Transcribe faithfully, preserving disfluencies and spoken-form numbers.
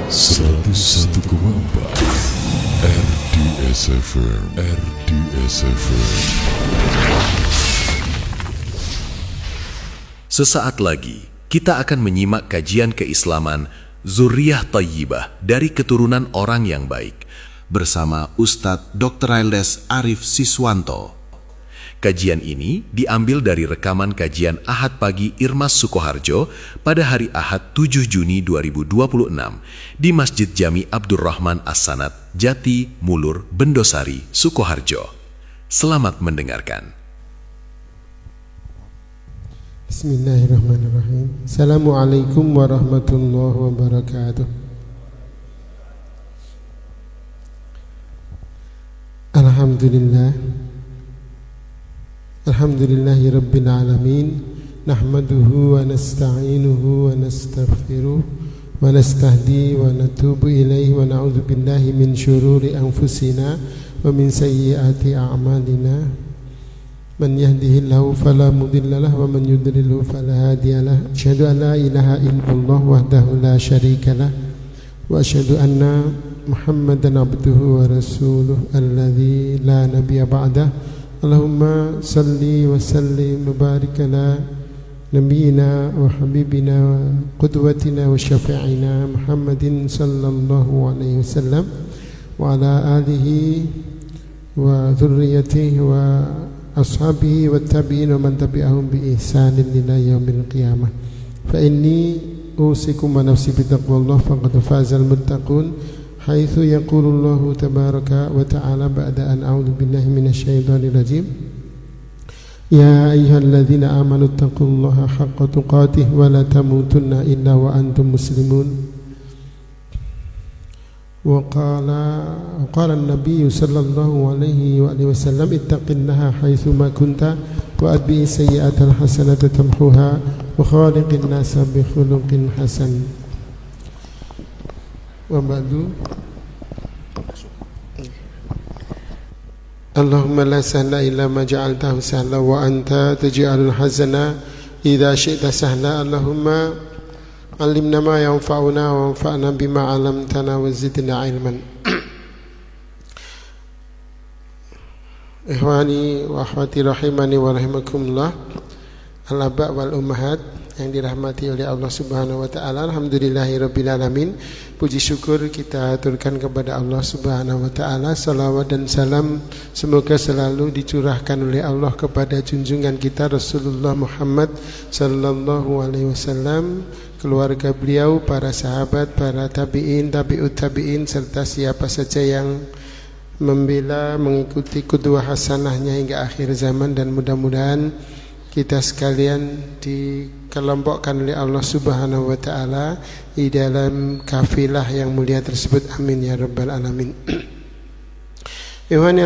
seratus satu koma empat R D S F M R D S F M. Sesaat lagi kita akan menyimak kajian keislaman Zuriyah Thayyibah dari keturunan orang yang baik bersama Ustadz Doktor Aildes Arif Siswanto. Kajian ini diambil dari rekaman kajian Ahad Pagi Irmas Sukoharjo pada hari Ahad tujuh Juni dua ribu dua puluh enam di Masjid Jami Abdurrahman As-Sanad, Jati, Mulur, Bendosari, Sukoharjo. Selamat mendengarkan. Bismillahirrahmanirrahim. Assalamualaikum warahmatullahi wabarakatuh. Alhamdulillah. Alhamdulillahi rabbil alamin. Nahmaduhu wa nasta'inuhu wa nastaghfiruh wa nastahdi wa natubu ilaihi wa na'udzu billahi min syururi anfusina wa min sayyiati a'malina. Man yahdihillahu fala mudilla lahu wa man yudlilhu fala hadiya lahu. Asyhadu an la ilaha illallah wahdahu la syarika lah wa asyhadu anna Muhammadan abduhu wa rasuluh alladzi la nabiyya ba'dah. Allahumma salli wa sallim wa barik ala nabiyyina wa habibina wa qudwatina wa syafi'ina Muhammadin sallallahu alaihi wasallam wa ala alihi wa dhurriyyatihi wa ashabihi wa tabi'in wa man tabi'ahum bi ihsanin ila yaumil qiyamah. Fa inni usikum wa nafsi bi taqwallah faqad fazal muttaqun. حيث يقول الله تبارك وتعالى بعد أن أعوذ بالله من الشيطان الرجيم يا أيها الذين آمنوا اتقوا الله حق تقاته ولا تموتن إلا وأنتم مسلمون. وقال وقال النبي صلى الله عليه وآله وسلم اتق الله حيثما كنت وأتبع السيئة الحسنة تمحوها وخالق الناس بخلق حسن. Wabadu. Allahumma la sahla illa ma ja'altahu sahla wa anta taj'alul hazana idza syi'ta sahla. Allahumma 'allimna ma yanfa'una wa anfa'na bima 'allamtana wa zidna 'ilman. Ikhwani wa akhwati rahimani wa rahimakumullah. Al-aba wal ummahat yang dirahmati oleh Allah Subhanahu wa taala. Alhamdulillahirabbil alamin. Puji syukur kita aturkan kepada Allah Subhanahu wa taala. Salawat dan salam semoga selalu dicurahkan oleh Allah kepada junjungan kita Rasulullah Muhammad sallallahu alaihi wasallam, keluarga beliau, para sahabat, para tabi'in, tabi'ut tabi'in serta siapa saja yang membela mengikuti qudwah hasanahnya hingga akhir zaman, dan mudah-mudahan kita sekalian dikelompokkan oleh Allah Subhanahu wa taala di dalam kafilah yang mulia tersebut. Amin ya rabbal alamin.